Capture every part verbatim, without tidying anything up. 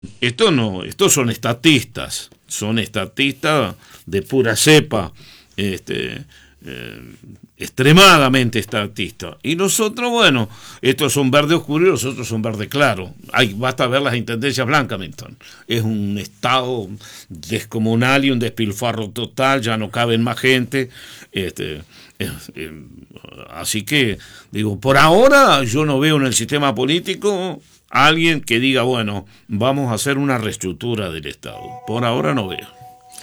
esto no, estos son estatistas, son estatistas de pura cepa, este, eh, extremadamente estatistas. Y nosotros, bueno, estos son verde oscuro y los otros son verde claro. Hay, basta ver las intendencias blancas, Milton. Es un estado descomunal y un despilfarro total, ya no caben más gente. Este, eh, eh, así que, digo, por ahora yo no veo en el sistema político a alguien que diga, bueno, vamos a hacer una reestructura del Estado. Por ahora no veo.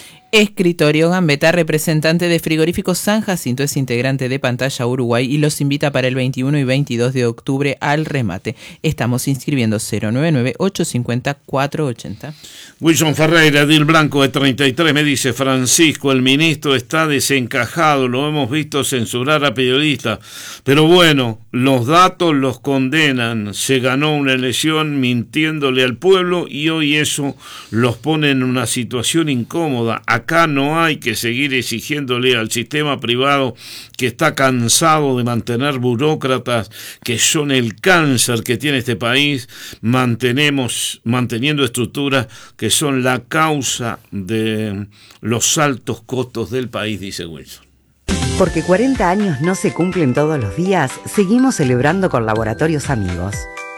Escritorio Gambetta, representante de Frigoríficos San Jacinto, es integrante de Pantalla Uruguay y los invita para el veintiuno y veintidós de octubre al remate. Estamos inscribiendo cero nueve nueve, ocho cinco cero, cuatro ocho cero. Wilson Ferreira, Edil Blanco de treinta y tres, me dice: Francisco, el ministro está desencajado, lo hemos visto censurar a periodistas, pero bueno, los datos los condenan, se ganó una elección mintiéndole al pueblo y hoy eso los pone en una situación incómoda. Acá no hay que seguir exigiéndole al sistema privado, que está cansado de mantener burócratas que son el cáncer que tiene este país, mantenemos manteniendo estructuras que son la causa de los altos costos del país, dice Wilson. Porque cuarenta años no se cumplen todos los días, seguimos celebrando con Laboratorios Amigos.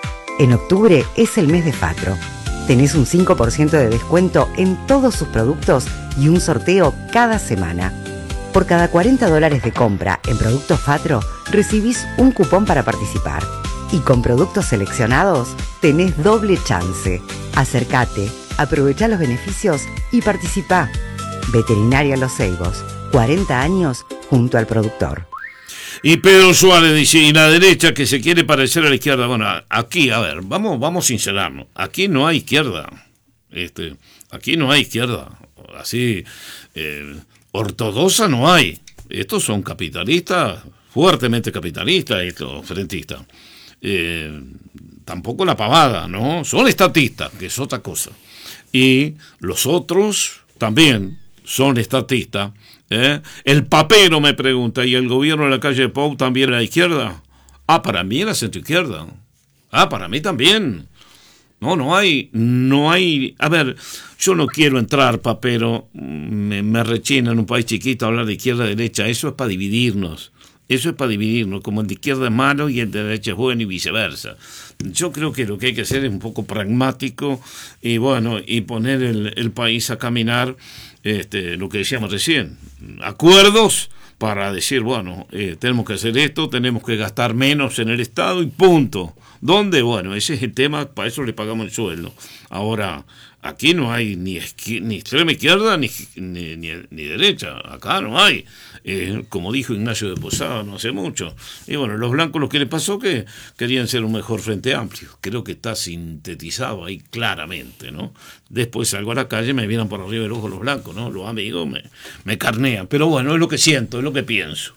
En octubre es el mes de Fatro. Tenés un cinco por ciento de descuento en todos sus productos y un sorteo cada semana. Por cada cuarenta dólares de compra en productos Fatro, recibís un cupón para participar. Y con productos seleccionados, tenés doble chance. Acércate, aprovechá los beneficios y participá. Veterinaria Los Ceibos, cuarenta años junto al productor. Y Pedro Suárez dice, y la derecha que se quiere parecer a la izquierda. Bueno, aquí, a ver, vamos, vamos a sincerarnos. Aquí no hay izquierda. Este, aquí no hay izquierda. Así, eh, ortodoxa no hay. Estos son capitalistas, fuertemente capitalistas, estos frentistas. Eh, tampoco la pavada, ¿no? Son estatistas, que es otra cosa. Y los otros también son estatistas. ¿Eh? El papero me pregunta, ¿y el gobierno de la calle Pou también era la izquierda? Ah, para mí era centroizquierda. Ah, para mí también. No, no hay, no hay, a ver, yo no quiero entrar, papero, me, me rechina en un país chiquito hablar de izquierda y derecha, eso es para dividirnos. Eso es para dividirnos, como el de izquierda es malo y el de derecha es bueno y viceversa. Yo creo que lo que hay que hacer es un poco pragmático y bueno, y poner el, el país a caminar, este, lo que decíamos recién, acuerdos para decir, bueno, eh, tenemos que hacer esto, tenemos que gastar menos en el Estado y punto. ¿Dónde? Bueno, ese es el tema, para eso le pagamos el sueldo. Ahora, aquí no hay ni, esqui- ni extrema izquierda ni, ni, ni, ni derecha, acá no hay. Eh, como dijo Ignacio de Posada no hace mucho. Y bueno, los blancos, lo que les pasó que querían ser un mejor frente amplio. Creo que está sintetizado ahí claramente, ¿no? Después salgo a la calle, me vienen por arriba del ojo los blancos, ¿no? Los amigos me, me carnean. Pero bueno, es lo que siento, es lo que pienso.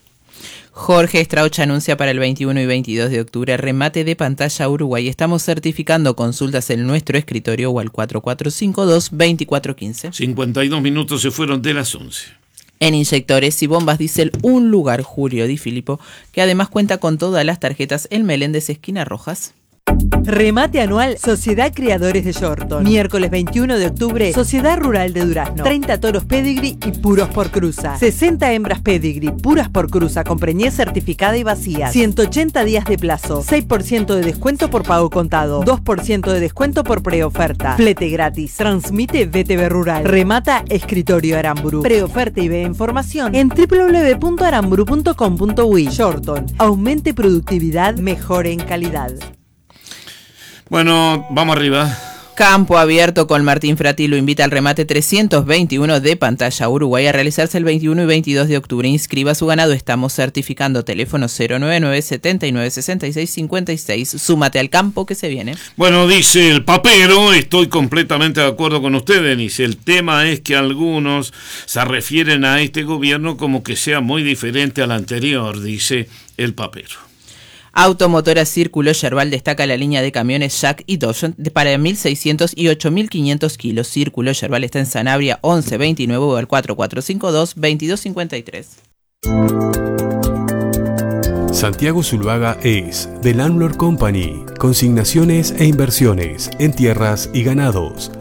Jorge Strauch anuncia para el veintiuno y veintidós de octubre remate de Pantalla Uruguay. Estamos certificando consultas en nuestro escritorio o al cuatro cuatro cinco dos, dos cuatro uno cinco. cincuenta y dos minutos se fueron de las once. En Inyectores y Bombas Diesel, un lugar, Julio Di Filippo, que además cuenta con todas las tarjetas El Meléndez, esquina Rojas. Remate anual Sociedad Criadores de Yorton. Miércoles veintiuno de octubre, Sociedad Rural de Durazno. treinta toros pedigree y puros por cruza. sesenta hembras pedigree, puras por cruza, con preñez certificada y vacías. ciento ochenta días de plazo. seis por ciento de descuento por pago contado. dos por ciento de descuento por preoferta. Flete gratis. Transmite V T V Rural. Remata Escritorio Aramburu. Preoferta y ve información en doble u doble u doble u punto aramburu punto com punto uy. Yorton. Aumente productividad, mejore en calidad. Bueno, vamos arriba. Campo Abierto con Martín Frati lo invita al remate trescientos veintiuno de Pantalla Uruguay a realizarse el veintiuno y veintidós de octubre. Inscriba su ganado, estamos certificando. Teléfono cero nueve nueve, setenta y nueve, sesenta y seis, cincuenta y seis. Súmate al campo que se viene. Bueno, dice el papero, estoy completamente de acuerdo con ustedes. Dice, el tema es que algunos se refieren a este gobierno como que sea muy diferente al anterior, dice el papero. Automotora Círculo Yerbal destaca la línea de camiones Jack y Dodge para mil seiscientos y ocho mil quinientos kilos. Círculo Yerbal está en Sanabria once veintinueve o al cuatro cuatro cinco dos, veintidós cincuenta y tres. Santiago Zuluaga es The Landlord Company, consignaciones e inversiones en tierras y ganados.